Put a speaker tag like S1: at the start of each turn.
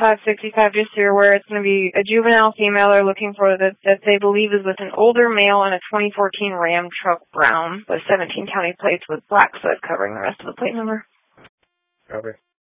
S1: 565, just so you're aware, it's going to be a juvenile female they're looking for that they believe is with an older male in a 2014 Ram truck brown with 17 county plates with black soot covering the rest of the plate number.
S2: Copy.